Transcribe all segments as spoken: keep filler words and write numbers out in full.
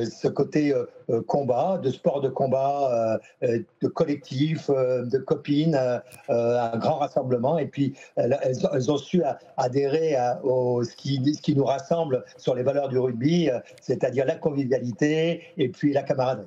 euh, ce côté euh, euh, combat, de sport de combat, euh, euh, de collectif, euh, de copines, euh, euh, un grand rassemblement. Et puis, elles, elles ont elles ont su a- adhérer à au, ce, qui, ce qui nous rassemble sur les valeurs du rugby, euh, c'est-à-dire la convivialité et puis la camaraderie.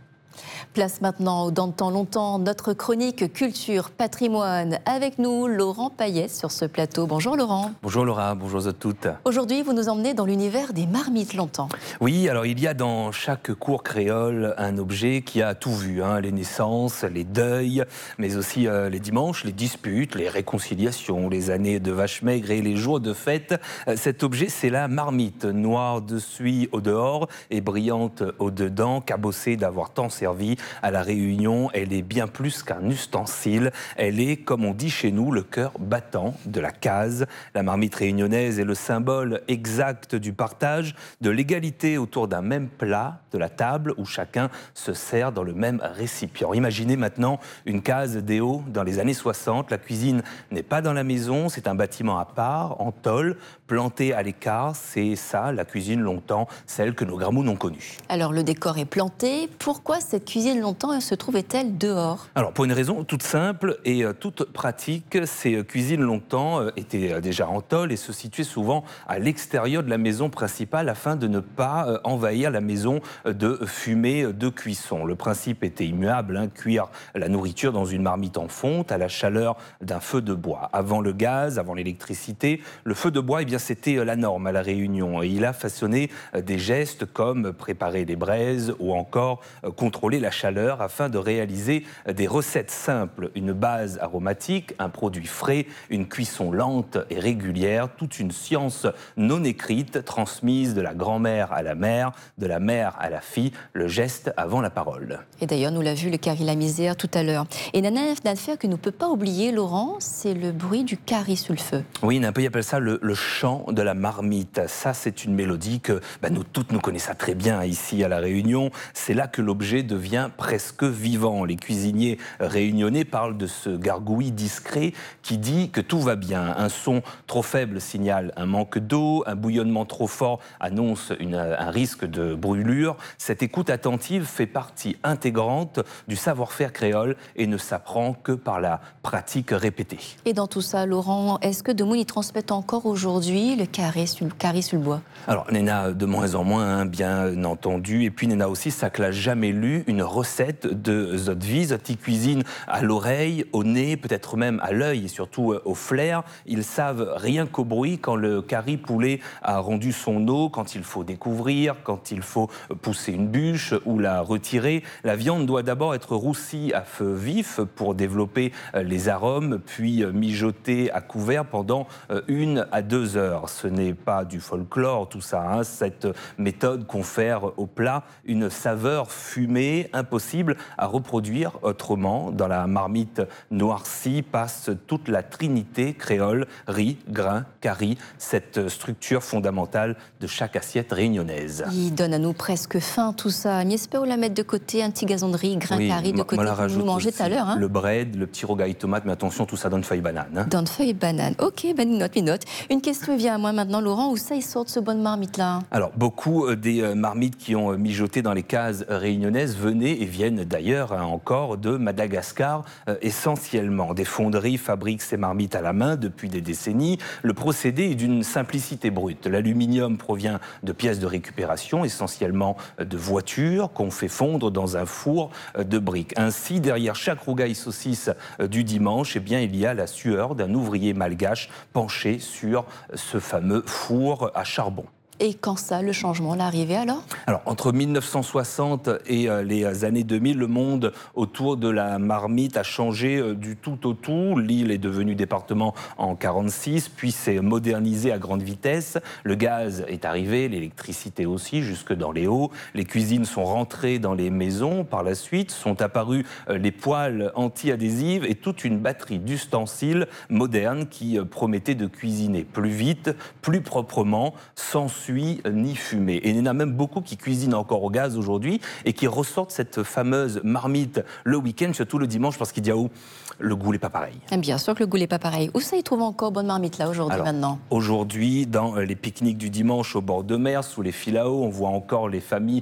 Place maintenant au Dans le temps longtemps, notre chronique culture patrimoine. Avec nous, Laurent Payet sur ce plateau. Bonjour Laurent. Bonjour Laura, bonjour à toutes. Aujourd'hui, vous nous emmenez dans l'univers des marmites longtemps. Oui, alors il y a dans chaque cour créole un objet qui a tout vu, hein, les naissances, les deuils, mais aussi euh, les dimanches, les disputes, les réconciliations, les années de vaches maigres et les jours de fête. Euh, cet objet, c'est la marmite, noire de suie au dehors et brillante au dedans, cabossée d'avoir tant servi à la Réunion. Elle est bien plus qu'un ustensile. Elle est, comme on dit chez nous, le cœur battant de la case. La marmite réunionnaise est le symbole exact du partage, de l'égalité autour d'un même plat, de la table où chacun se sert dans le même récipient. Imaginez maintenant une case Déo dans les années soixante. La cuisine n'est pas dans la maison, c'est un bâtiment à part, en tôle, planté à l'écart. C'est ça, la cuisine longtemps, celle que nos grands-mous ont connue. Alors le décor est planté. Pourquoi cette cuisine longtemps se trouvait-elle dehors? Alors pour une raison toute simple et euh, toute pratique, ces cuisines longtemps euh, étaient euh, déjà en tôle et se situaient souvent à l'extérieur de la maison principale afin de ne pas euh, envahir la maison euh, de fumée euh, de cuisson. Le principe était immuable, hein, cuire la nourriture dans une marmite en fonte à la chaleur d'un feu de bois. Avant le gaz, avant l'électricité, le feu de bois, eh bien, c'était euh, la norme à La Réunion et il a façonné euh, des gestes comme préparer les braises ou encore euh, contrôler la chaleur afin de réaliser des recettes simples, une base aromatique, un produit frais, une cuisson lente et régulière, toute une science non écrite transmise de la grand-mère à la mère, de la mère à la fille, le geste avant la parole. Et d'ailleurs, nous l'a vu, le carry la misère tout à l'heure. Et une affaire que nous ne peut pas oublier, Laurent, c'est le bruit du carry sur le feu. Oui, un peu, il appelle ça le, le chant de la marmite. Ça, c'est une mélodie que bah, nous toutes nous connaissons très bien ici à La Réunion. C'est là que l'objet devient presque vivant. Les cuisiniers réunionnais parlent de ce gargouillis discret qui dit que tout va bien. Un son trop faible signale un manque d'eau, un bouillonnement trop fort annonce une, un risque de brûlure. Cette écoute attentive fait partie intégrante du savoir-faire créole et ne s'apprend que par la pratique répétée. Et dans tout ça, Laurent, est-ce que Demoun y transmettent encore aujourd'hui le carré sur le, carré sur le bois? Alors, Néna, de moins en moins, hein, bien entendu. Et puis, Néna aussi, ça que l'a jamais lu une recette de Zotvi. Zotvi cuisine à l'oreille, au nez, peut-être même à l'œil et surtout au flair. Ils savent rien qu'au bruit quand le carry poulet a rendu son eau, quand il faut découvrir, quand il faut pousser une bûche ou la retirer. La viande doit d'abord être roussie à feu vif pour développer les arômes, puis mijotée à couvert pendant une à deux heures. Ce n'est pas du folklore tout ça, hein. Cette méthode confère au plat une saveur fumée impossible à reproduire autrement. Dans la marmite noircie passe toute la trinité créole, riz, grain, carry, cette structure fondamentale de chaque assiette réunionnaise. Il donne à nous presque faim tout ça. Mais espère la mettre de côté, un petit gazon de riz, grain, oui, carry de côté, comme nous mangeait tout à l'heure. Hein. Le bread, le petit rogaille tomate, mais attention, tout ça donne feuille banane. Hein. Donne feuille banane. Ok, ben une note, une note. Une question vient à moi maintenant, Laurent. Où ça, ils sortent ce bon marmite-là? Alors, beaucoup des marmites qui ont mijoté dans les cases réunionnaises venaient et viennent d'ailleurs hein, encore de Madagascar, euh, essentiellement. Des fonderies fabriquent ces marmites à la main depuis des décennies. Le procédé est d'une simplicité brute. L'aluminium provient de pièces de récupération, essentiellement de voitures, qu'on fait fondre dans un four de briques. Ainsi, derrière chaque rougail saucisse du dimanche, eh bien, il y a la sueur d'un ouvrier malgache penché sur ce fameux four à charbon. Et quand ça, le changement, l'arrivée alors? Alors, entre mille neuf cent soixante et euh, les années deux mille, le monde autour de la marmite a changé euh, du tout au tout. L'île est devenue département en quarante-six, puis s'est modernisée à grande vitesse. Le gaz est arrivé, l'électricité aussi, jusque dans les hauts. Les cuisines sont rentrées dans les maisons. Par la suite, sont apparus euh, les poêles anti-adhésives et toute une batterie d'ustensiles modernes qui euh, promettaient de cuisiner plus vite, plus proprement, sans suie ni fumée. Et il y en a même beaucoup qui cuisinent encore au gaz aujourd'hui et qui ressortent cette fameuse marmite le week-end, surtout le dimanche, parce qu'il dit ah où le goût n'est pas pareil. Bien sûr que le goût n'est pas pareil. Où ça, ils trouvent encore bonne marmite là aujourd'hui maintenant? Aujourd'hui, dans les pique-niques du dimanche au bord de mer, sous les filaos, on voit encore les familles